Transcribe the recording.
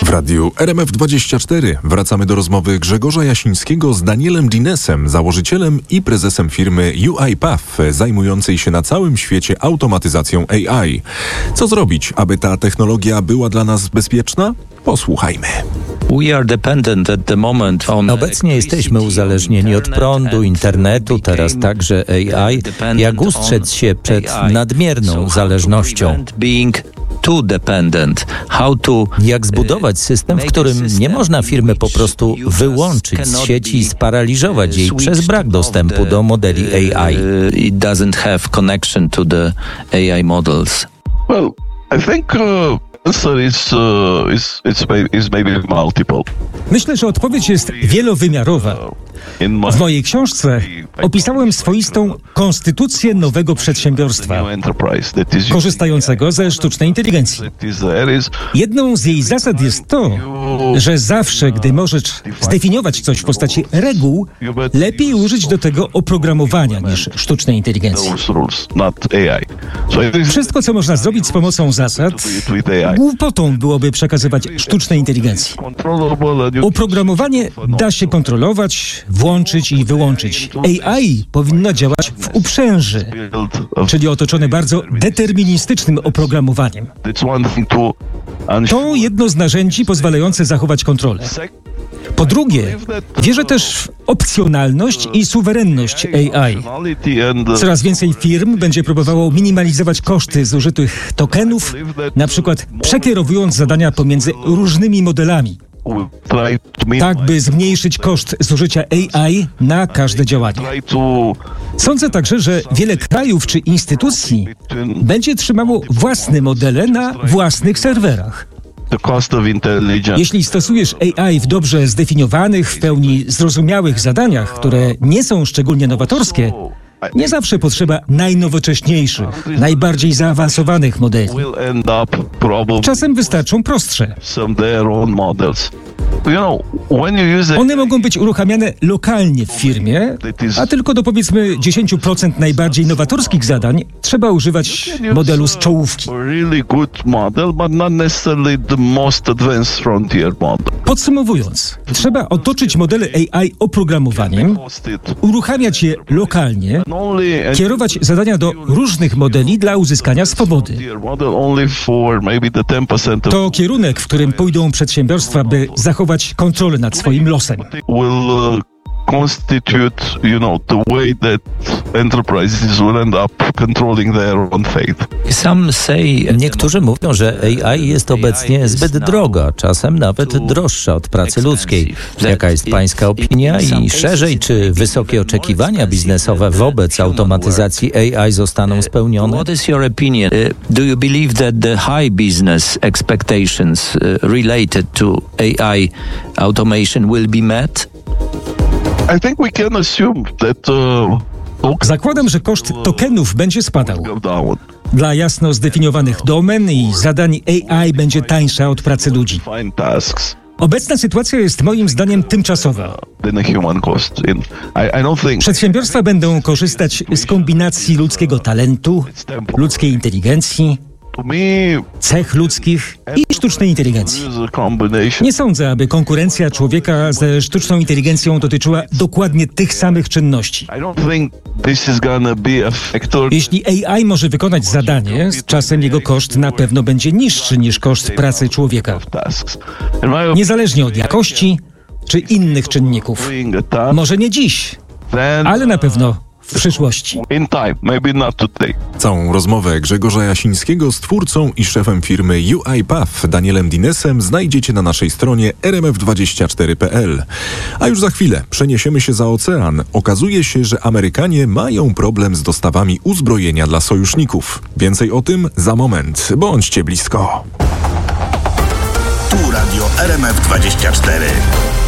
radiu RMF24 wracamy do rozmowy Grzegorza Jasińskiego z Danielem Dinesem, założycielem i prezesem firmy UiPath, zajmującej się na całym świecie automatyzacją AI. Co zrobić, aby ta technologia była dla nas bezpieczna? Posłuchajmy. Obecnie jesteśmy uzależnieni od prądu, internetu, teraz także AI. Jak ustrzec się przed nadmierną zależnością? Jak zbudować system, w którym nie można firmy po prostu wyłączyć z sieci i sparaliżować jej przez brak dostępu do modeli AI? Well, I think answer is maybe multiple. Myślę, że odpowiedź jest wielowymiarowa. W mojej książce opisałem swoistą konstytucję nowego przedsiębiorstwa, korzystającego ze sztucznej inteligencji. Jedną z jej zasad jest to, że zawsze, gdy możesz zdefiniować coś w postaci reguł, lepiej użyć do tego oprogramowania niż sztucznej inteligencji. Wszystko, co można zrobić z pomocą zasad, głupotą byłoby przekazywać sztucznej inteligencji. Oprogramowanie da się kontrolować, włączyć i wyłączyć. AI powinno działać w uprzęży, czyli otoczone bardzo deterministycznym oprogramowaniem. To jedno z narzędzi pozwalające zachować kontrolę. Po drugie, wierzę też w opcjonalność i suwerenność AI. Coraz więcej firm będzie próbowało minimalizować koszty zużytych tokenów, na przykład przekierowując zadania pomiędzy różnymi modelami, tak by zmniejszyć koszt zużycia AI na każde działanie. Sądzę także, że wiele krajów czy instytucji będzie trzymało własne modele na własnych serwerach. Jeśli stosujesz AI w dobrze zdefiniowanych, w pełni zrozumiałych zadaniach, które nie są szczególnie nowatorskie, nie zawsze potrzeba najnowocześniejszych, najbardziej zaawansowanych modeli. Czasem wystarczą prostsze. One mogą być uruchamiane lokalnie w firmie, a tylko do powiedzmy 10% najbardziej nowatorskich zadań trzeba używać modelu z czołówki. Podsumowując, trzeba otoczyć modele AI oprogramowaniem, uruchamiać je lokalnie, kierować zadania do różnych modeli dla uzyskania swobody. To kierunek, w którym pójdą przedsiębiorstwa, by zachować kontrolę nad swoim losem. Constitute, the way that enterprises will end up controlling their own fate. Niektórzy mówią, że AI jest obecnie zbyt droga, czasem nawet droższa od pracy ludzkiej. Jaka jest pańska opinia i szerzej, czy wysokie oczekiwania biznesowe wobec automatyzacji AI zostaną spełnione? What is your opinion? Do you believe that the high business expectations related to AI automation will be met? I think we can assume that Zakładam, że koszt tokenów będzie spadał. Dla jasno zdefiniowanych domen i zadań AI będzie tańsza od pracy ludzi. Obecna sytuacja jest moim zdaniem tymczasowa. Przedsiębiorstwa będą korzystać z kombinacji ludzkiego talentu, ludzkiej inteligencji, cech ludzkich i sztucznej inteligencji. Nie sądzę, aby konkurencja człowieka ze sztuczną inteligencją dotyczyła dokładnie tych samych czynności. Jeśli AI może wykonać zadanie, z czasem jego koszt na pewno będzie niższy niż koszt pracy człowieka. Niezależnie od jakości czy innych czynników. Może nie dziś, ale na pewno w przyszłości. Całą rozmowę Grzegorza Jasińskiego z twórcą i szefem firmy UiPath Danielem Dinesem znajdziecie na naszej stronie rmf24.pl. A już za chwilę przeniesiemy się za ocean. Okazuje się, że Amerykanie mają problem z dostawami uzbrojenia dla sojuszników. Więcej o tym za moment. Bądźcie blisko. Tu radio RMF24.